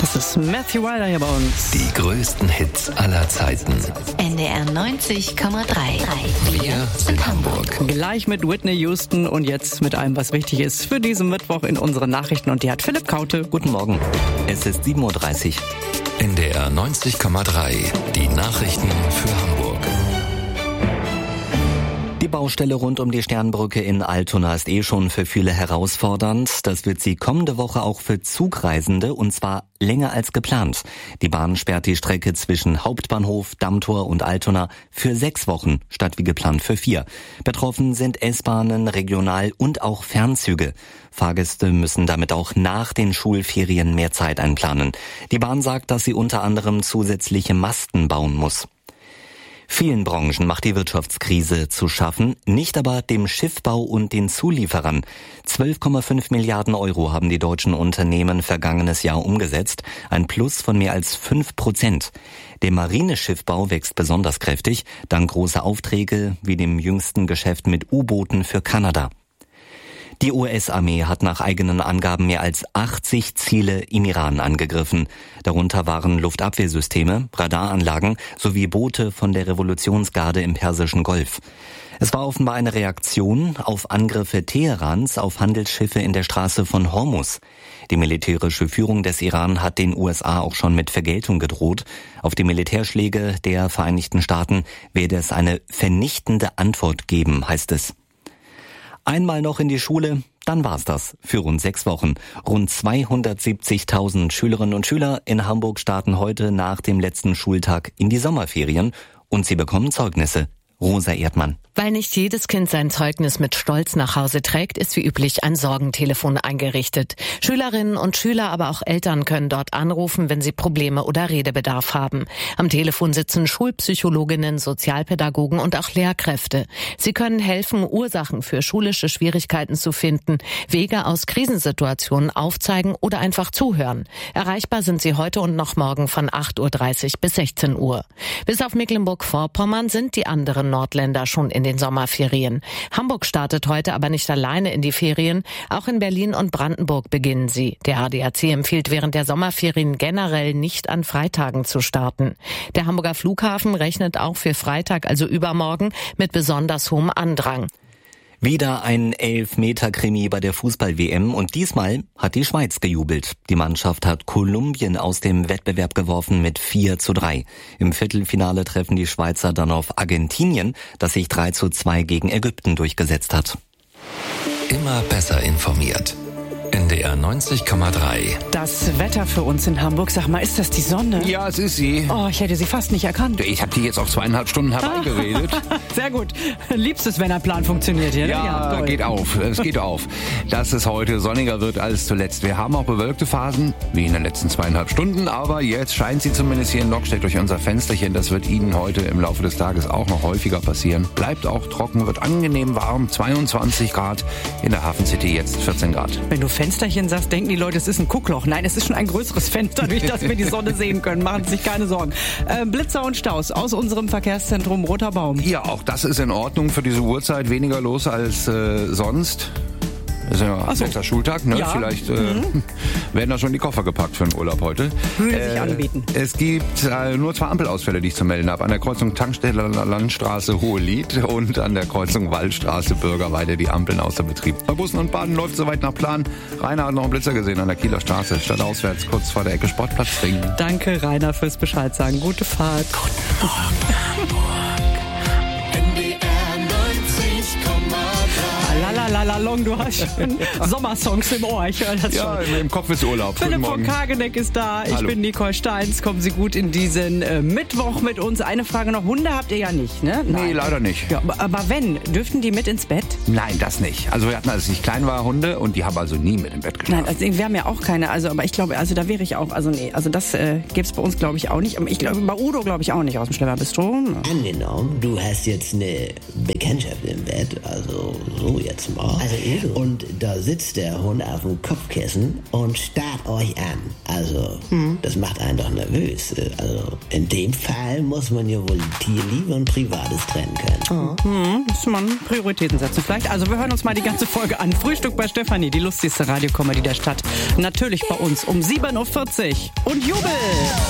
Das ist Matthew Wilder hier bei uns. Die größten Hits aller Zeiten. NDR 90,3. Wir sind Hamburg. Gleich mit Whitney Houston und jetzt mit allem, was wichtig ist für diesen Mittwoch in unseren Nachrichten. Und die hat Philipp Kaute. Guten Morgen. Es ist 7.30 Uhr. NDR 90,3. Die Nachrichten für Hamburg. Die Baustelle rund um die Sternbrücke in Altona ist schon für viele herausfordernd. Das wird sie kommende Woche auch für Zugreisende, und zwar länger als geplant. Die Bahn sperrt die Strecke zwischen Hauptbahnhof, Dammtor und Altona für 6 Wochen statt wie geplant für 4. Betroffen sind S-Bahnen, Regional- und auch Fernzüge. Fahrgäste müssen damit auch nach den Schulferien mehr Zeit einplanen. Die Bahn sagt, dass sie unter anderem zusätzliche Masten bauen muss. Vielen Branchen macht die Wirtschaftskrise zu schaffen, nicht aber dem Schiffbau und den Zulieferern. 12,5 Milliarden Euro haben die deutschen Unternehmen vergangenes Jahr umgesetzt, ein Plus von mehr als 5%. Der Marineschiffbau wächst besonders kräftig, dank großer Aufträge wie dem jüngsten Geschäft mit U-Booten für Kanada. Die US-Armee hat nach eigenen Angaben mehr als 80 Ziele im Iran angegriffen. Darunter waren Luftabwehrsysteme, Radaranlagen sowie Boote von der Revolutionsgarde im Persischen Golf. Es war offenbar eine Reaktion auf Angriffe Teherans auf Handelsschiffe in der Straße von Hormuz. Die militärische Führung des Iran hat den USA auch schon mit Vergeltung gedroht. Auf die Militärschläge der Vereinigten Staaten werde es eine vernichtende Antwort geben, heißt es. Einmal noch in die Schule, dann war's das für rund 6 Wochen. Rund 270.000 Schülerinnen und Schüler in Hamburg starten heute nach dem letzten Schultag in die Sommerferien und sie bekommen Zeugnisse. Rosa Erdmann. Weil nicht jedes Kind sein Zeugnis mit Stolz nach Hause trägt, ist wie üblich ein Sorgentelefon eingerichtet. Schülerinnen und Schüler, aber auch Eltern können dort anrufen, wenn sie Probleme oder Redebedarf haben. Am Telefon sitzen Schulpsychologinnen, Sozialpädagogen und auch Lehrkräfte. Sie können helfen, Ursachen für schulische Schwierigkeiten zu finden, Wege aus Krisensituationen aufzeigen oder einfach zuhören. Erreichbar sind sie heute und noch morgen von 8.30 Uhr bis 16 Uhr. Bis auf Mecklenburg-Vorpommern sind die anderen Nordländer schon in den Sommerferien. Hamburg startet heute aber nicht alleine in die Ferien. Auch in Berlin und Brandenburg beginnen sie. Der ADAC empfiehlt während der Sommerferien generell nicht an Freitagen zu starten. Der Hamburger Flughafen rechnet auch für Freitag, also übermorgen, mit besonders hohem Andrang. Wieder ein Elfmeter-Krimi bei der Fußball-WM und diesmal hat die Schweiz gejubelt. Die Mannschaft hat Kolumbien aus dem Wettbewerb geworfen mit 4:3. Im Viertelfinale treffen die Schweizer dann auf Argentinien, das sich 3:2 gegen Ägypten durchgesetzt hat. Immer besser informiert. NDR 90,3. Das Wetter für uns in Hamburg, sag mal, ist das die Sonne? Ja, es ist sie. Oh, ich hätte sie fast nicht erkannt. Ich habe die jetzt auf 2,5 Stunden herbeigeredet. Sehr gut. Liebstes, wenn ein Plan funktioniert hier. Ja, toll. geht auf. Es geht auf. Dass es heute sonniger wird als zuletzt. Wir haben auch bewölkte Phasen, wie in den letzten 2,5 Stunden. Aber jetzt scheint sie zumindest hier in Lockstedt durch unser Fensterchen. Das wird Ihnen heute im Laufe des Tages auch noch häufiger passieren. Bleibt auch trocken, wird angenehm warm. 22 Grad. In der Hafen City jetzt 14 Grad. Wenn du Fensterchen sagst, denken die Leute, es ist ein Guckloch. Nein, es ist schon ein größeres Fenster, durch das wir die Sonne sehen können. Machen Sie sich keine Sorgen. Blitzer und Staus aus unserem Verkehrszentrum Roter Baum. Ja, auch das ist in Ordnung für diese Uhrzeit. Weniger los als sonst. Das ist ja letzter Schultag, ne? Ja. Vielleicht werden da schon die Koffer gepackt für den Urlaub heute. Würde sich anbieten. Es gibt nur 2 Ampelausfälle, die ich zu melden habe. An der Kreuzung Tankstelle Landstraße Hohelied und an der Kreuzung Waldstraße Bürgerweide die Ampeln außer Betrieb. Bei Bussen und Bahnen läuft soweit nach Plan. Rainer hat noch einen Blitzer gesehen an der Kieler Straße, stadtauswärts, kurz vor der Ecke Sportplatz Ring. Danke, Rainer, fürs Bescheid sagen. Gute Fahrt. Guten Morgen, Hamburg. Lalalala, du hast schon Sommersongs im Ohr. Ich höre das Ja, schon. im Kopf ist Urlaub. Guten Philipp von Morgen. Kageneck ist da. Ich Hallo. bin Nicole Steins. Kommen Sie gut in diesen Mittwoch mit uns. Eine Frage noch. Hunde habt ihr ja nicht, ne? Nee, leider nicht. Ja, aber wenn, dürften die mit ins Bett? Nein, das nicht. Also wir hatten, als ich klein war, Hunde und die haben also nie mit im Bett geschlafen. Nein, also wir haben ja auch keine. Also, aber ich glaube, also da wäre ich auch. Also nee, also das gibt's bei uns, glaube ich, auch nicht. Ich glaube, bei Udo glaube ich auch nicht aus dem Schlemmerbistro. Angenommen, du hast jetzt eine Bekanntschaft im Bett, also so jetzt mal. Also, und da sitzt der Hund auf dem Kopfkissen und starrt euch an. Also, das macht einen doch nervös. Also, in dem Fall muss man ja wohl Tierliebe und Privates trennen können. Muss man Prioritäten setzen vielleicht. Also wir hören uns mal die ganze Folge an. Frühstück bei Stefanie, die lustigste Radiokomödie der Stadt. Natürlich bei uns um 7.40 Uhr. Und Jubel!